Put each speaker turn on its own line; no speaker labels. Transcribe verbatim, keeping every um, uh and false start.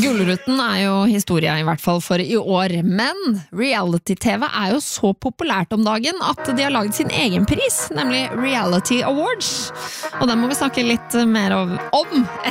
Gullruten er jo historia I hvert fall for I år, men reality-tv er jo så populært om dagen at de har laget sin egen pris, nemlig Reality Awards. Og den må vi snakke litt mer om